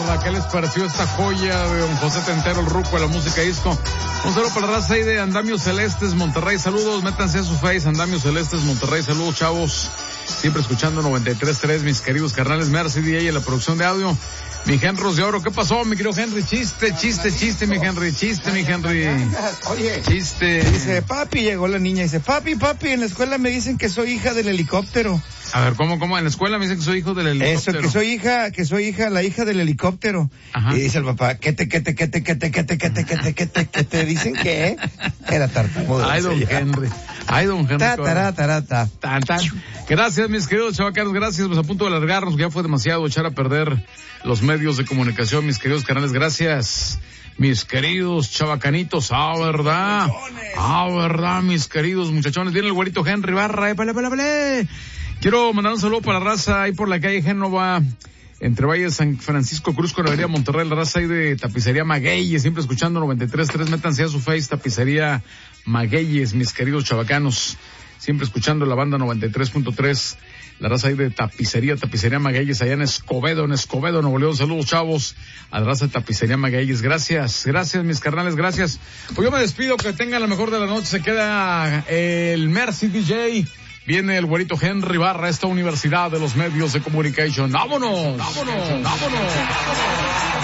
Barra, ¿qué les pareció esta joya de don José Tentero, el ruco de la música disco? Un saludo para la raza ahí de Andamios Celestes, Monterrey, saludos, métanse a su face, Andamios Celestes, Monterrey, saludos, chavos. Siempre escuchando 93.3, mis queridos carnales, Mercy DJ en la producción de audio. Mi Henry de Oro, ¿qué pasó, mi querido Henry? Chiste, mi Henry, mi Henry. Oye, chiste. Dice, papi, llegó la niña, dice, papi, en la escuela me dicen que soy hija del helicóptero. A ver, ¿cómo? En la escuela me dicen que soy hijo del helicóptero. Eso, que soy hija, la hija del helicóptero. Ajá. Y dice el papá, ¿qué te dicen que? Era tartamudo. Ay, don Henry. Tarata. Tan. Gracias, mis queridos chavacanos, gracias. Pues a punto de alargarnos, que ya fue demasiado echar a perder los medios de comunicación, mis queridos canales, gracias. Mis queridos chavacanitos, ¿verdad? ¿Verdad, mis queridos muchachones? Viene el güerito Henry Barra, vale. Quiero mandar un saludo para la raza ahí por la calle Génova, entre Valle de San Francisco Cruz con la avenida Monterrey, la raza ahí de Tapicería Magueyes, siempre escuchando 93.3, métanse a su face, Tapicería Magueyes, mis queridos chavacanos, siempre escuchando la banda 93.3, la raza ahí de Tapicería Magueyes, allá en Escobedo, Nuevo León, saludos chavos, a la raza de Tapicería Magueyes, gracias mis carnales, gracias. Pues yo me despido, que tengan la mejor de la noche, se queda el Mercy DJ. Viene el güerito Henry Barra, esta universidad de los medios de comunicación. ¡Vámonos!